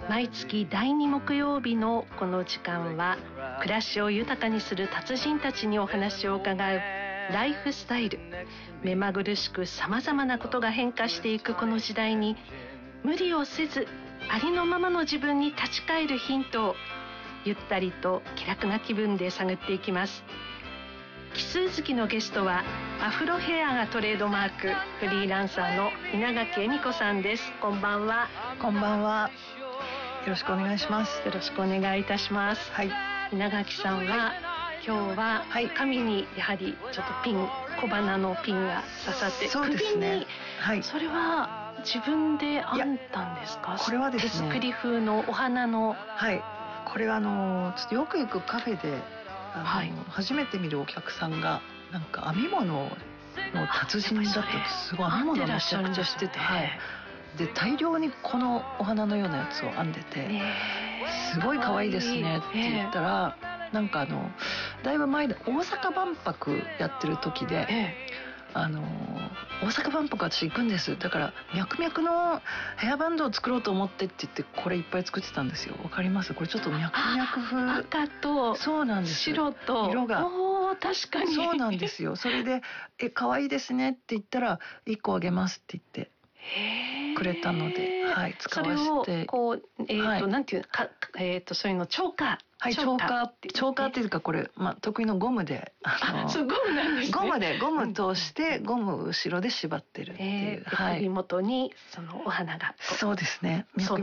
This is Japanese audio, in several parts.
毎月第2木曜日のこの時間は、暮らしを豊かにする達人たちにお話を伺うライフスタイル。目まぐるしくさまざまなことが変化していくこの時代に、無理をせずありのままの自分に立ち返るヒントをゆったりと気楽な気分で探っていきます。奇数月のゲストはアフロヘアがトレードマーク、フリーランサーの稲垣恵美子さんです。こんばんは。 こんばんは。よろしくお願いします。 よろしくお願いいたします。 はい。 稲垣さんは今日は髪にやはりちょっとピン、小鼻のピンが刺さって、 そうですね。はい。 それは自分で編んだんですか？ これはですね、 手作り風のお花の。 はい。これはちょっとよく行くカフェではい、 初めて見るお客さんがなんか編み物の達人だったんです。すごい編み物めちゃくちゃしてて、はい。で大量にこのお花のようなやつを編んでて、すごい可愛いですねって言ったら、なんかだいぶ前で大阪万博やってる時で、大阪万博私行くんです、だから脈々のヘアバンドを作ろうと思ってって言って、これいっぱい作ってたんですよ。わかります？これちょっと脈々風、 赤とそうなんです、 白と色が、 確かにそうなんですよ。それで可愛いですねって言ったら1個あげますって言ってくれたので、はい、使わせて。 それをこうなんていうか、そういうのチョーカー、 はい、チョーカーっていうか、これ得意のゴムで、 そうゴムなんですね。 ゴム通してゴム後ろで縛ってるっていう、 首元にそのお花が、 そうですね、脈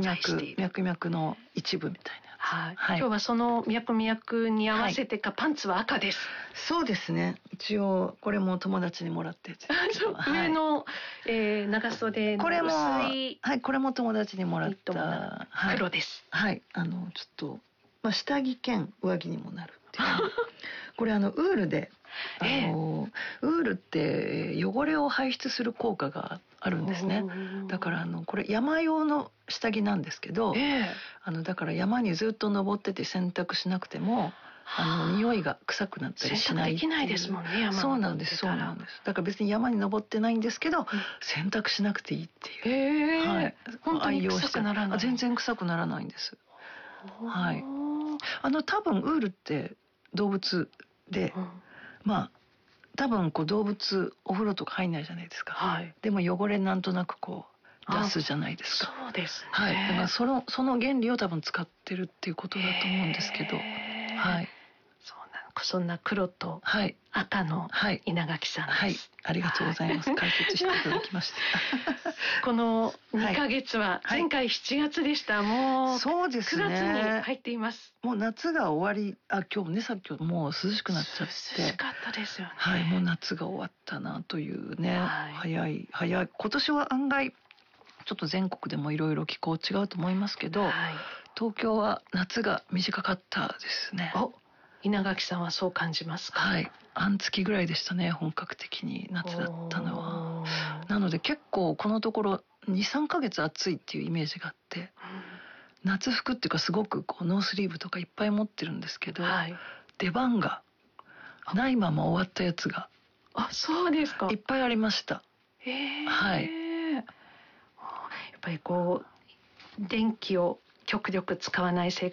々の一部みたいな。 はい、今日はその脈々に合わせてか、パンツは赤です。 そうですね、一応これも友達にもらったやつですけど、 上の、長袖の薄い、 はい、これも友達にもらった黒です。 はい、ちょっと、下着兼上着にもなるっていうこれウールで、ウールって汚れを排出する効果があるんですね。だからこれ山用の下着なんですけど、だから山にずっと登ってて洗濯しなくても匂いが臭くなったりしない。 洗濯できないですもんね、山。 そうなんです。だから別に山に登ってないんですけど、洗濯しなくていいっていう。はい。 本当に臭くならない。 全然臭くならないんです。はい。多分ウールって動物で、まあ多分動物お風呂とか入んないじゃないですか。はい。でも汚れなんとなく出すじゃないですか。 そうですね。 はい。だからその原理を多分使ってるっていうことだと思うんですけど、はい。 そんな黒と赤の稲垣さんです。 はい。ありがとうございます。解説していただきました。 この2ヶ月は前回7月でした。もうそうですね。 9月に入っています。 もう夏が終わり、今日ね、さっきもう涼しくなっちゃって。 涼しかったですよね。 はい。もう夏が終わったなというね。早い。今年は案外ちょっと全国でもいろいろ気候違うと思いますけど、東京は夏が短かったですね。 稲垣さんはそう感じますか？ はい。半月ぐらいでしたね、本格的に夏だったのは。なので結構このところ 2,3 ヶ月暑いっていうイメージがあって、夏服っていうかすごくノースリーブとかいっぱい持ってるんですけど、出番がないまま終わったやつが、 そうですか。 いっぱいありました。はい。 やっぱり電気を極力使わない生